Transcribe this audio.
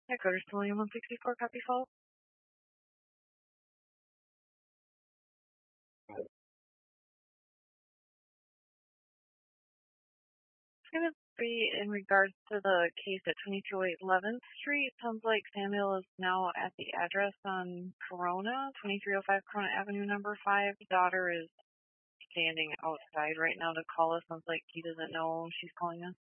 Headquarters to William 164, copy fault. It's going to be in regards to the case at 2208 11th Street. Sounds like Samuel is now at the address on Corona, 2305 Corona Avenue, number 5. Daughter is standing outside right now to call us. Sounds like he doesn't know she's calling us.